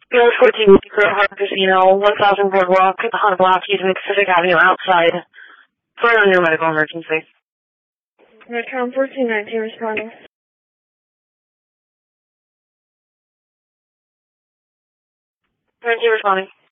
Field 14 Secret Heart Casino, 1000 Boardwalk, Hunt Block, using Pacific Avenue outside for a new medical emergency. Metcom 1419 responding. 19 responding.